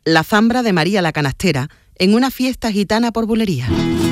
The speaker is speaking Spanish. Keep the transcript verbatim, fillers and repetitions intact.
La zambra de María la Canastera en una fiesta gitana por bulería.